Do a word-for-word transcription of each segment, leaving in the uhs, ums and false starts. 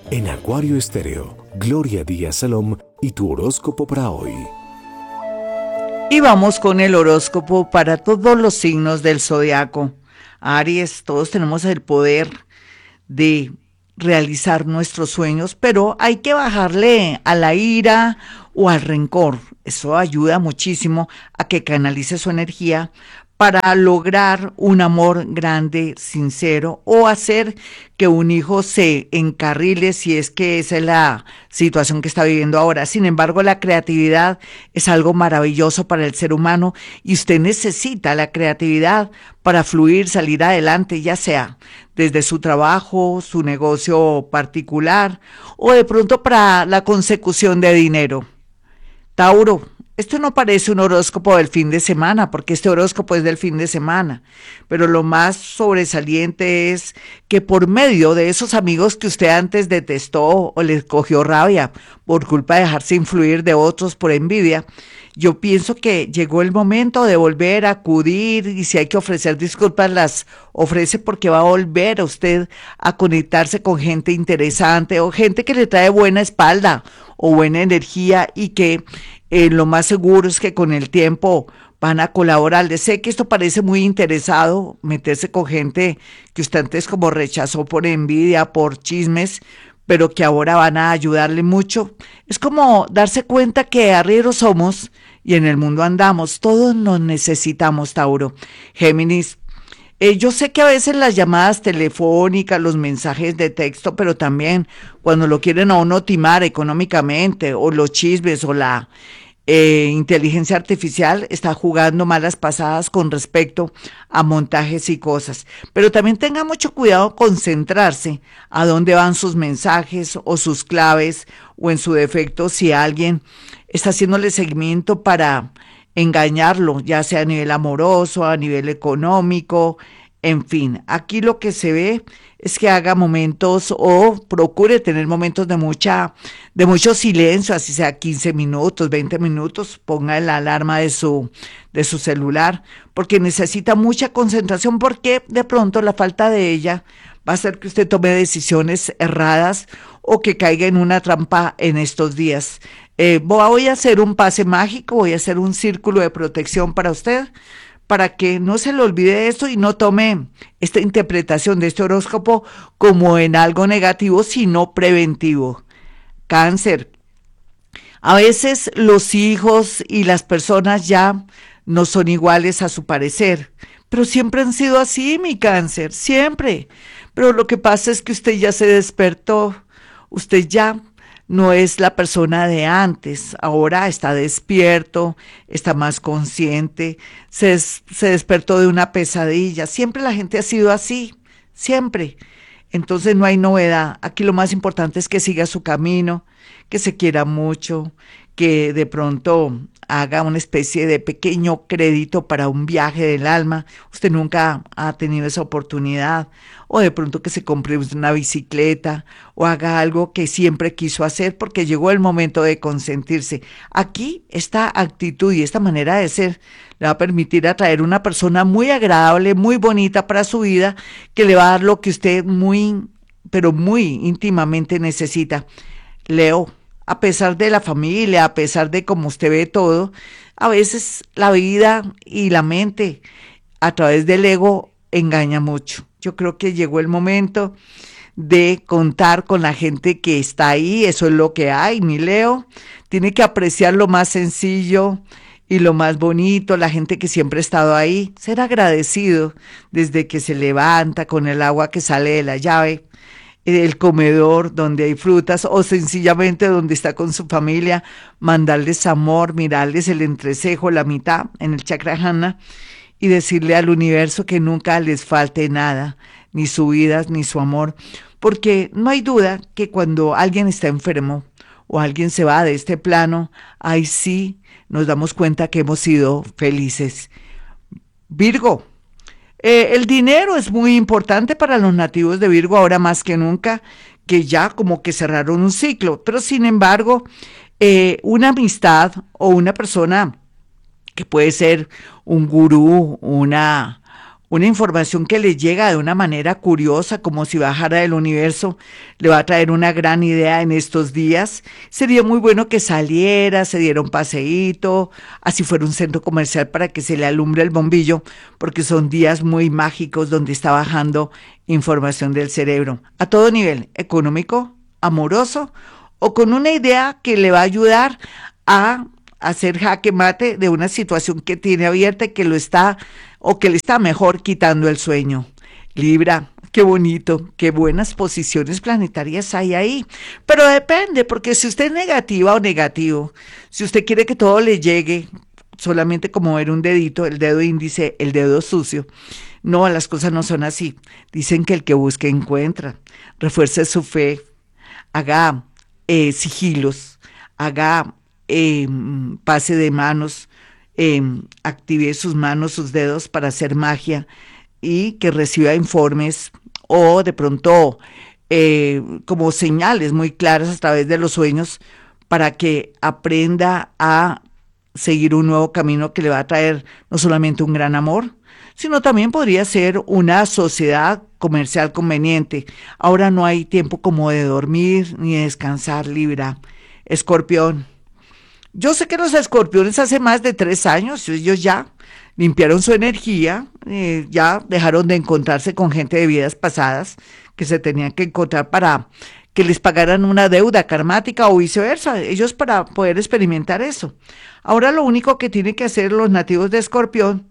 En Acuario Estéreo, Gloria Díaz Salom y tu horóscopo para hoy. Y vamos con el horóscopo para todos los signos del zodiaco. Aries, todos tenemos el poder de realizar nuestros sueños, pero hay que bajarle a la ira o al rencor. Eso ayuda muchísimo a que canalice su energía para lograr un amor grande, sincero, o hacer que un hijo se encarrile si es que esa es la situación que está viviendo ahora. Sin embargo, la creatividad es algo maravilloso para el ser humano y usted necesita la creatividad para fluir, salir adelante, ya sea desde su trabajo, su negocio particular o de pronto para la consecución de dinero. Tauro, esto no parece un horóscopo del fin de semana, porque este horóscopo es del fin de semana, pero lo más sobresaliente es que por medio de esos amigos que usted antes detestó o les cogió rabia por culpa de dejarse influir de otros por envidia, yo pienso que llegó el momento de volver a acudir y si hay que ofrecer disculpas, las ofrece porque va a volver a usted a conectarse con gente interesante o gente que le trae buena espalda o buena energía y que eh, lo más seguro es que con el tiempo van a colaborar. Les sé que esto parece muy interesado, meterse con gente que usted antes como rechazó por envidia, por chismes, pero que ahora van a ayudarle mucho. Es como darse cuenta que arrieros somos y en el mundo andamos. Todos nos necesitamos, Tauro. Géminis, eh, yo sé que a veces las llamadas telefónicas, los mensajes de texto, pero también cuando lo quieren a uno timar económicamente, o los chismes, o la eh, inteligencia artificial está jugando malas pasadas con respecto a montajes y cosas. Pero también tenga mucho cuidado concentrarse a dónde van sus mensajes o sus claves, o en su defecto si alguien está haciéndole seguimiento para engañarlo, ya sea a nivel amoroso, a nivel económico, en fin. Aquí lo que se ve es que haga momentos o procure tener momentos de mucha, de mucho silencio, así sea quince minutos, veinte minutos, ponga la alarma de su, de su celular, porque necesita mucha concentración, porque de pronto la falta de ella va a hacer que usted tome decisiones erradas o que caiga en una trampa en estos días. Eh, voy a hacer un pase mágico, voy a hacer un círculo de protección para usted, para que no se le olvide esto y no tome esta interpretación de este horóscopo como en algo negativo, sino preventivo. Cáncer, a veces los hijos y las personas ya no son iguales a su parecer, pero siempre han sido así, mi cáncer, siempre. Pero lo que pasa es que usted ya se despertó, usted ya no es la persona de antes, ahora está despierto, está más consciente, se, des- se despertó de una pesadilla. Siempre la gente ha sido así, siempre. Entonces no hay novedad. Aquí lo más importante es que siga su camino, que se quiera mucho, que de pronto haga una especie de pequeño crédito para un viaje del alma. Usted nunca ha tenido esa oportunidad. O de pronto que se compre una bicicleta o haga algo que siempre quiso hacer porque llegó el momento de consentirse. Aquí esta actitud y esta manera de ser le va a permitir atraer una persona muy agradable, muy bonita para su vida, que le va a dar lo que usted muy, pero muy íntimamente necesita. Leo, a pesar de la familia, a pesar de cómo usted ve todo, a veces la vida y la mente a través del ego engaña mucho. Yo creo que llegó el momento de contar con la gente que está ahí, eso es lo que hay, mi Leo. Tiene que apreciar lo más sencillo y lo más bonito, la gente que siempre ha estado ahí, ser agradecido desde que se levanta con el agua que sale de la llave, el comedor donde hay frutas o sencillamente donde está con su familia, mandarles amor, mirarles el entrecejo, la mitad en el chakra jana y decirle al universo que nunca les falte nada, ni su vida, ni su amor, porque no hay duda que cuando alguien está enfermo o alguien se va de este plano, ahí sí nos damos cuenta que hemos sido felices. Virgo, eh, el dinero es muy importante para los nativos de Virgo ahora más que nunca, que ya como que cerraron un ciclo, pero sin embargo, eh, una amistad o una persona que puede ser un gurú, una, Una información que le llega de una manera curiosa, como si bajara del universo, le va a traer una gran idea en estos días. Sería muy bueno que saliera, se diera un paseíto, así fuera un centro comercial para que se le alumbre el bombillo, porque son días muy mágicos donde está bajando información del cerebro, a todo nivel, económico, amoroso, o con una idea que le va a ayudar a hacer jaque mate de una situación que tiene abierta y que lo está o que le está mejor quitando el sueño. Libra, qué bonito, qué buenas posiciones planetarias hay ahí. Pero depende, porque si usted es negativa o negativo, si usted quiere que todo le llegue solamente como ver un dedito, el dedo índice, el dedo sucio, no, las cosas no son así. Dicen que el que busca encuentra. Refuerce su fe, haga eh, sigilos, haga eh, pase de manos, eh, active sus manos, sus dedos para hacer magia y que reciba informes o de pronto eh, como señales muy claras a través de los sueños para que aprenda a seguir un nuevo camino que le va a traer no solamente un gran amor, sino también podría ser una sociedad comercial conveniente. Ahora no hay tiempo como de dormir ni de descansar, Libra. Escorpión. Yo sé que los escorpiones hace más de tres años, ellos ya limpiaron su energía, eh, ya dejaron de encontrarse con gente de vidas pasadas que se tenían que encontrar para que les pagaran una deuda karmática o viceversa, ellos para poder experimentar eso. Ahora lo único que tienen que hacer los nativos de Escorpión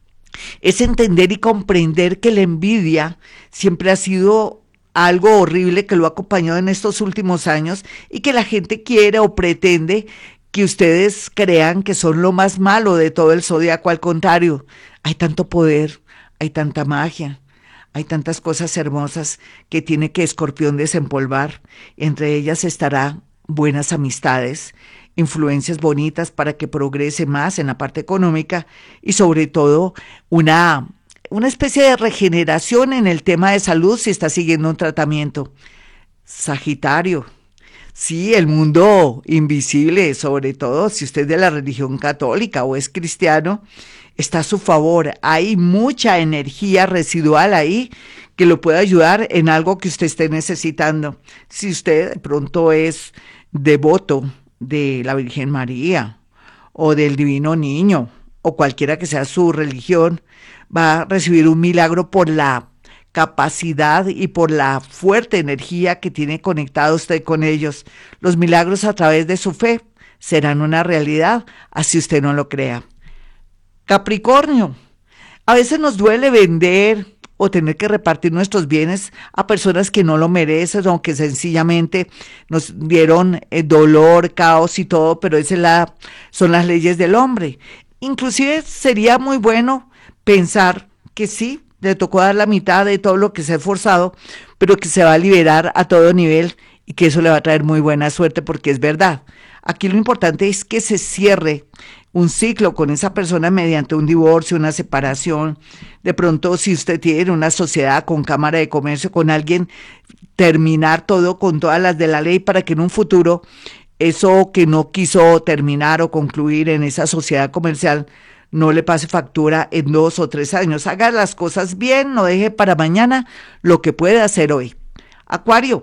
es entender y comprender que la envidia siempre ha sido algo horrible que lo ha acompañado en estos últimos años y que la gente quiere o pretende que ustedes crean que son lo más malo de todo el zodiaco. Al contrario, hay tanto poder, hay tanta magia, hay tantas cosas hermosas que tiene que Escorpión desempolvar. Entre ellas estará buenas amistades, influencias bonitas para que progrese más en la parte económica y sobre todo una, una especie de regeneración en el tema de salud si está siguiendo un tratamiento. Sagitario. Sí, el mundo invisible, sobre todo si usted es de la religión católica o es cristiano, está a su favor. Hay mucha energía residual ahí que lo puede ayudar en algo que usted esté necesitando. Si usted de pronto es devoto de la Virgen María o del Divino Niño o cualquiera que sea su religión, va a recibir un milagro por la capacidad y por la fuerte energía que tiene conectado usted con ellos. Los milagros a través de su fe serán una realidad, así usted no lo crea. Capricornio, a veces nos duele vender o tener que repartir nuestros bienes a personas que no lo merecen, aunque sencillamente nos dieron eh, dolor, caos y todo, pero esa es la, son las leyes del hombre. Inclusive sería muy bueno pensar que sí, le tocó dar la mitad de todo lo que se ha esforzado, pero que se va a liberar a todo nivel y que eso le va a traer muy buena suerte porque es verdad. Aquí lo importante es que se cierre un ciclo con esa persona mediante un divorcio, una separación. De pronto, si usted tiene una sociedad con cámara de comercio, con alguien, terminar todo con todas las de la ley para que en un futuro eso que no quiso terminar o concluir en esa sociedad comercial no le pase factura en dos o tres años. Haga las cosas bien, no deje para mañana lo que puede hacer hoy. Acuario.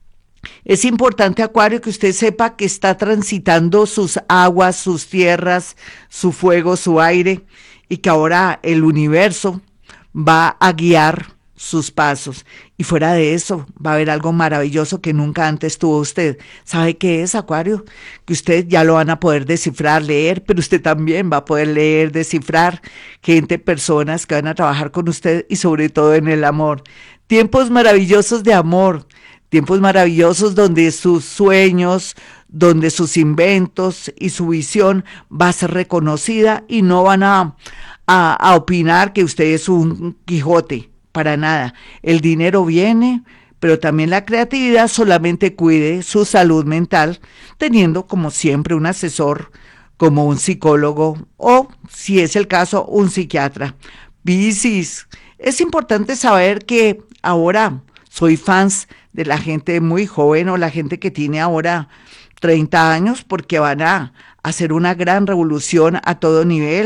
Es importante, Acuario, que usted sepa que está transitando sus aguas, sus tierras, su fuego, su aire, y que ahora el universo va a guiar sus pasos. Y fuera de eso, va a haber algo maravilloso que nunca antes tuvo usted. ¿Sabe qué es, Acuario? Que usted ya lo van a poder descifrar, leer, pero usted también va a poder leer, descifrar gente, personas que van a trabajar con usted y sobre todo en el amor. Tiempos maravillosos de amor. Tiempos maravillosos donde sus sueños, donde sus inventos y su visión va a ser reconocida y no van a, a, a opinar que usted es un Quijote, para nada. El dinero viene, pero también la creatividad. Solamente cuide su salud mental, teniendo como siempre un asesor, como un psicólogo o, si es el caso, un psiquiatra. Piscis, es importante saber que ahora soy fans de la gente muy joven o la gente que tiene ahora treinta años porque van a hacer una gran revolución a todo nivel.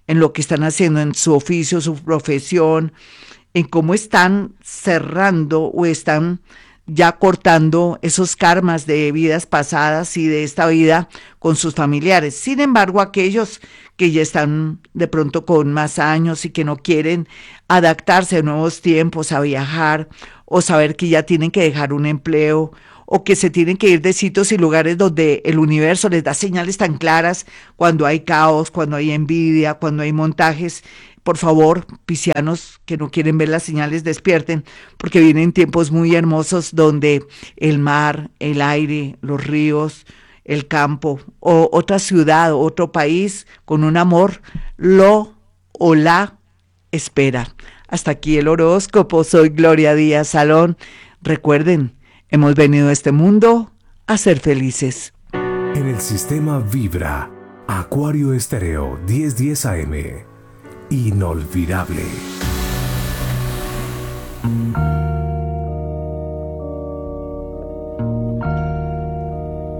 en lo que están haciendo, en su oficio, su profesión, en cómo están cerrando o están ya cortando esos karmas de vidas pasadas y de esta vida con sus familiares. Sin embargo, aquellos que ya están de pronto con más años y que no quieren adaptarse a nuevos tiempos, a viajar o saber que ya tienen que dejar un empleo o que se tienen que ir de sitios y lugares donde el universo les da señales tan claras cuando hay caos, cuando hay envidia, cuando hay montajes. Por favor, piscianos que no quieren ver las señales, despierten, porque vienen tiempos muy hermosos donde el mar, el aire, los ríos, el campo o otra ciudad, otro país con un amor lo o la espera. Hasta aquí el horóscopo. Soy Gloria Díaz Salón. Recuerden, hemos venido a este mundo a ser felices. En el sistema Vibra, Acuario Estéreo diez diez A M. Inolvidable.